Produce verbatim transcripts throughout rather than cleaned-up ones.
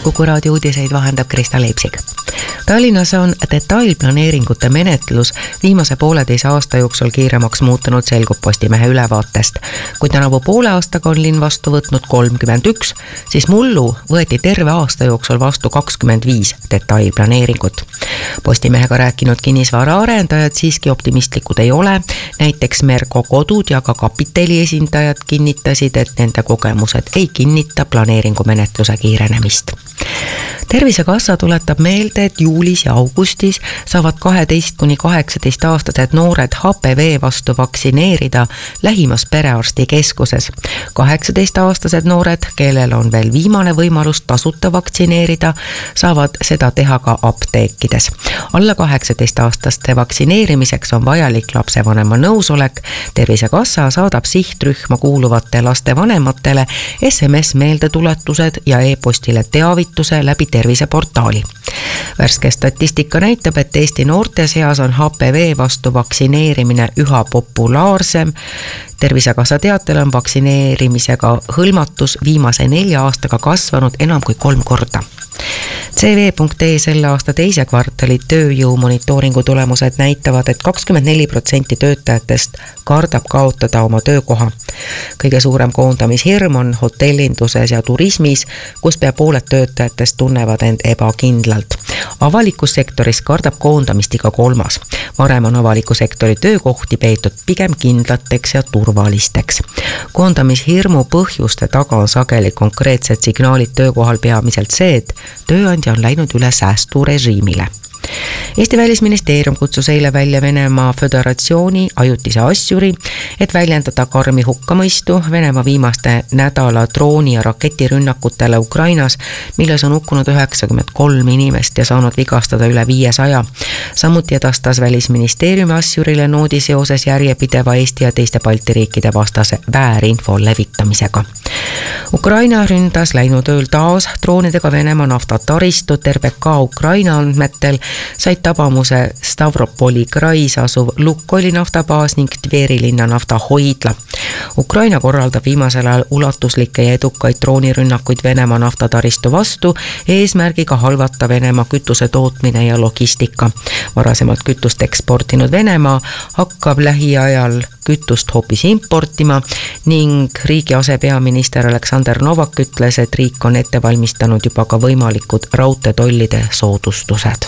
Kuku raadio uudiseid vahendab Krista Leipsig. Tallinnas on detailplaneeringute menetlus viimase pooleteise aasta jooksul kiiremaks muutunud, selgub Postimehe ülevaatest. Kui tänavu poole aastaga on linn vastu võtnud kolmkümmend üks, siis mullu võeti terve aasta jooksul vastu kakskümmend viis detailplaneeringut. Postimehega rääkinud kinnisvara arendajad siiski optimistlikud ei ole. Näiteks Merko kodud ja ka kapitali esindajad kinnitasid, et nende kogemused ei kinnita planeeringumenetluse kiirenemist. Tervisekassa tuletab meelde, et juulis ja augustis saavad kaheteist kuni kaheksateist aastased noored H P V vastu vaktsineerida lähimas perearsti keskuses. kaheksateist aastased noored, kellel on veel viimane võimalus tasuta vaktsineerida, saavad seda teha ka apteekides. Alla kaheksateist aastaste vaktsineerimiseks on vajalik lapsevanema nõusolek. Tervisekassa saadab sihtrühma kuuluvate laste vanematele S M S meeldetuletused ja e-postile teavituse läbi terviseportaali. Värske statistika näitab, et Eesti noorte seas on H P V vastu vaktsineerimine üha populaarsem. Tervisekassa teatel on vaktsineerimisega hõlmatus viimase nelja aastaga kasvanud enam kui kolm korda. C V punkt E selle aasta teise kvartali tööjõu monitooringu tulemused näitavad, et kakskümmend neli protsenti töötajatest kardab kaotada oma töökoha. Kõige suurem koondamishirm on hotellinduses ja turismis, kus pea pooled töötajatest tunnevad end ebakindlalt. Avalikus sektoris kardab koondamist iga kolmas. Varem on avaliku sektori töökohti peetud pigem kindlateks ja turvalisteks. Koondamishirmu põhjuste taga on sageli konkreetsed signaalid töökohal, peamiselt see, et tööandja on läinud üle säästurežiimile. Eesti välisministeerium kutsus eile välja Venemaa Föderatsiooni ajutise asjuri, et väljendada karmi hukkamõistu Venemaa viimaste nädala drooni- ja raketirünnakutele Ukrainas, milles on hukkunud üheksakümmend kolm inimest ja saanud vigastada üle viiesaja. Samuti edastas välisministeeriumi asjurile noodi seoses järjepideva Eesti ja teiste Balti riikide vastase väärinfo levitamisega. Ukraina ründas läinud ööl taas droonidega Venemaa naftataristut. R B K Ukraina andmetel said tabamuse Stavropoli krais asuv Lukoili naftabaas ning Tveri linna naftahoidla. Ukraina korraldab viimasel ajal ulatuslikke ja edukaid droonirünnakuid Venemaa naftataristu vastu eesmärgiga halvata Venemaa kütuse tootmine ja logistika. Varasemalt kütust eksportinud Venemaa hakkab lähiajal kütust hoopis importima ning riigi asepeaminister Aleksander Novak ütles, et riik on ette valmistanud juba ka võimalikud raudteetollide soodustused.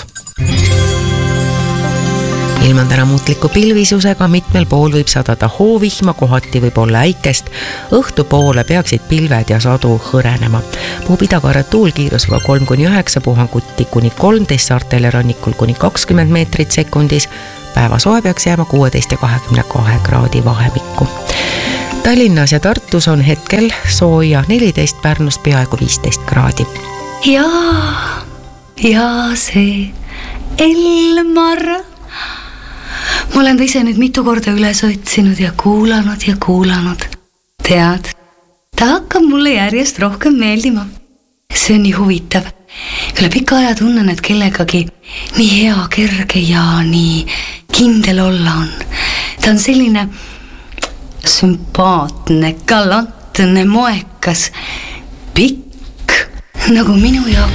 Ilm on täna muutliku pilvisusega, mitmel pool võib sadada hoovihma, kohati võib olla äikest. Õhtupoole peaksid pilved ja sadu hõrenema. Puhub idakaaret tuul kiirusega kolm kuni üheksa, puhanguti kuni kolmteist, saartel ja rannikul kuni kakskümmend meetrit sekundis. Päeva soe peaks jääma kuueteist ja kahekümne kahe kraadi vahemikku. Tallinnas ja Tartus on hetkel sooja neliteist, Pärnus peaaegu viisteist kraadi. Ja, ja see Elmar. Ma olen ta ise nüüd mitu korda üles otsinud ja kuulanud ja kuulanud. Tead, ta hakkab mulle järjest rohkem meeldima. See on nii huvitav. Üle pika aja tunnen, et kellegagi nii hea, kerge ja nii kindel olla on. Ta on selline sümpaatne, galantne, moekas, pikk, nagu minu jaoks.